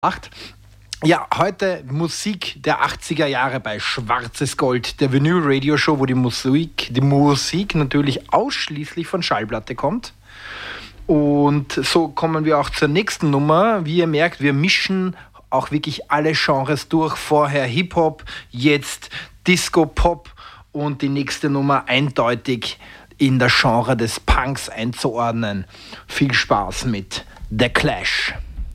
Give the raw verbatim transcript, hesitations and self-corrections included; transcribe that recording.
Acht. Ja, heute Musik der achtziger Jahre bei Schwarzes Gold, der Vinyl Radio Show, wo die Musik, die Musik natürlich ausschließlich von Schallplatte kommt. Und so kommen wir auch zur nächsten Nummer. Wie ihr merkt, wir mischen auch wirklich alle Genres durch. Vorher Hip-Hop, jetzt Disco, Pop und die nächste Nummer eindeutig in der Genre des Punks einzuordnen. Viel Spaß mit The Clash.